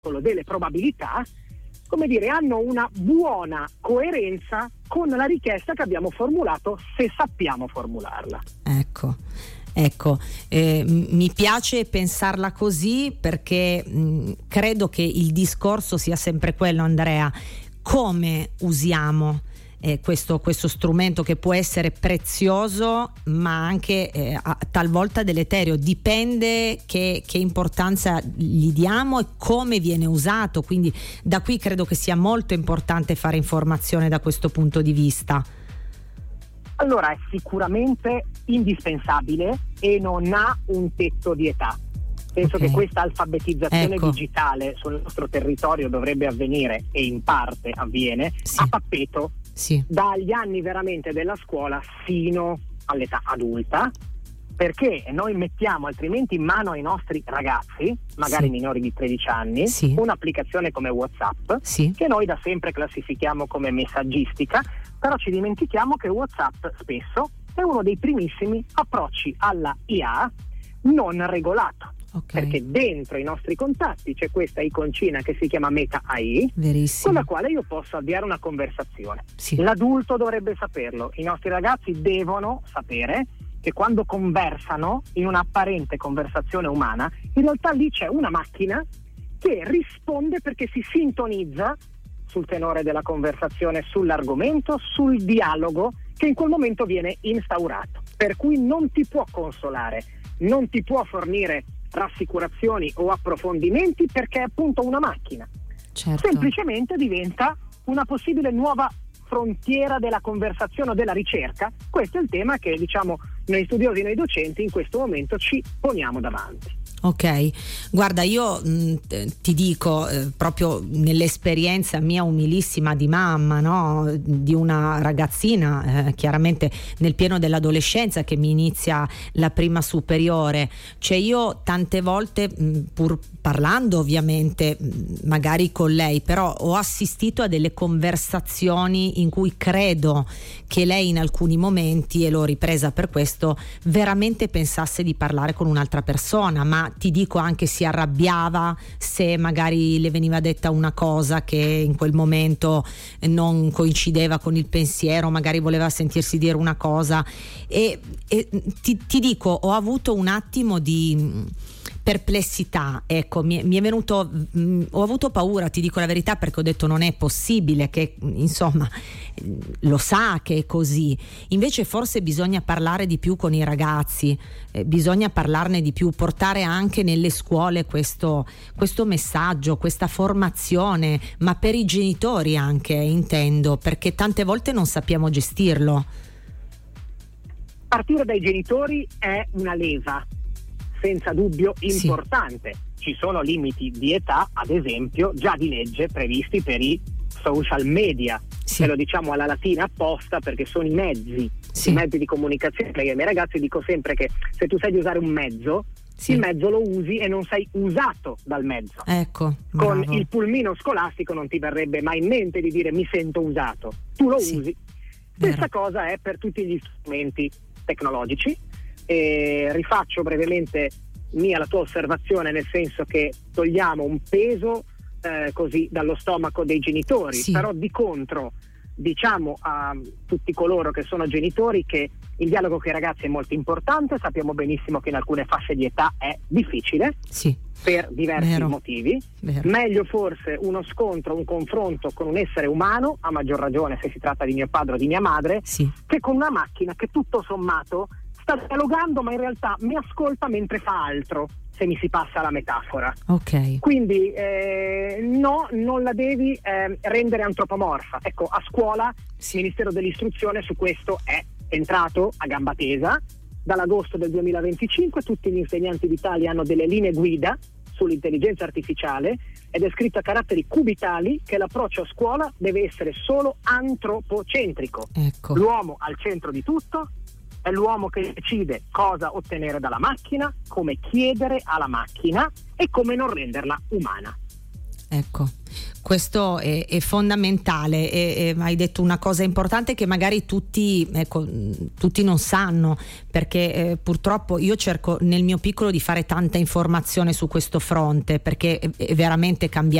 delle probabilità, come dire, hanno una buona coerenza con la richiesta che abbiamo formulato, se sappiamo formularla. Ecco, mi piace pensarla così, perché credo che il discorso sia sempre quello, Andrea: come usiamo questo strumento, che può essere prezioso ma anche talvolta deleterio. Dipende che importanza gli diamo e come viene usato, quindi da qui credo che sia molto importante fare informazione da questo punto di vista. Allora, è sicuramente indispensabile e non ha un tetto di età. Penso che questa alfabetizzazione digitale sul nostro territorio dovrebbe avvenire, e in parte avviene, a tappeto, dagli anni veramente della scuola fino all'età adulta, perché noi mettiamo altrimenti in mano ai nostri ragazzi, magari minori di 13 anni, un'applicazione come WhatsApp, che noi da sempre classifichiamo come messaggistica, però ci dimentichiamo che WhatsApp spesso è uno dei primissimi approcci alla IA non regolato. Perché dentro i nostri contatti c'è questa iconcina che si chiama Meta AI, con la quale io posso avviare una conversazione. L'adulto dovrebbe saperlo, i nostri ragazzi devono sapere che quando conversano in un'apparente conversazione umana, in realtà lì c'è una macchina che risponde perché si sintonizza sul tenore della conversazione, sull'argomento, sul dialogo che in quel momento viene instaurato. Per cui non ti può consolare, non ti può fornire rassicurazioni o approfondimenti, perché è appunto una macchina. Semplicemente diventa una possibile nuova frontiera della conversazione o della ricerca. Questo è il tema che, diciamo, noi studiosi, noi docenti in questo momento ci poniamo davanti. Guarda, io ti dico, proprio nell'esperienza mia umilissima di mamma, no? Di una ragazzina chiaramente nel pieno dell'adolescenza, che mi inizia la prima superiore, cioè io tante volte, pur parlando ovviamente magari con lei, però ho assistito a delle conversazioni in cui credo che lei in alcuni momenti, e l'ho ripresa per questo, veramente pensasse di parlare con un'altra persona, ma ti dico anche si arrabbiava se magari le veniva detta una cosa che in quel momento non coincideva con il pensiero, magari voleva sentirsi dire una cosa, e ti dico, ho avuto un attimo di perplessità, ecco, mi è venuto, ho avuto paura, ti dico la verità, perché ho detto non è possibile che, insomma, lo sa che è così. Invece forse bisogna parlare di più con i ragazzi, bisogna parlarne di più, portare anche nelle scuole questo messaggio, questa formazione, ma per i genitori anche, intendo, perché tante volte non sappiamo gestirlo. Partire dai genitori è una leva senza dubbio importante. Ci sono limiti di età, ad esempio, già di legge previsti per i social media. E lo diciamo alla latina apposta, perché sono i mezzi di comunicazione. Perché ai miei ragazzi dico sempre che se tu sai di usare un mezzo, il mezzo lo usi e non sei usato dal mezzo. Con il pulmino scolastico non ti verrebbe mai in mente di dire mi sento usato, tu lo usi. Stessa cosa è per tutti gli strumenti tecnologici. Rifaccio brevemente mia la tua osservazione, nel senso che togliamo un peso così dallo stomaco dei genitori, però di contro diciamo a tutti coloro che sono genitori che il dialogo con i ragazzi è molto importante. Sappiamo benissimo che in alcune fasce di età è difficile per diversi motivi. Meglio forse uno scontro, un confronto con un essere umano, a maggior ragione se si tratta di mio padre o di mia madre, che con una macchina che tutto sommato sta dialogando ma in realtà mi ascolta mentre fa altro, se mi si passa la metafora. Quindi no, non la devi rendere antropomorfa. Ecco, a scuola il Ministero dell'Istruzione su questo è entrato a gamba tesa. Dall'agosto del 2025 tutti gli insegnanti d'Italia hanno delle linee guida sull'intelligenza artificiale ed è scritto a caratteri cubitali che l'approccio a scuola deve essere solo antropocentrico. L'uomo al centro di tutto, è l'uomo che decide cosa ottenere dalla macchina, come chiedere alla macchina e come non renderla umana. Questo è fondamentale e hai detto una cosa importante che magari tutti non sanno, perché purtroppo io cerco nel mio piccolo di fare tanta informazione su questo fronte, perché è veramente cambiato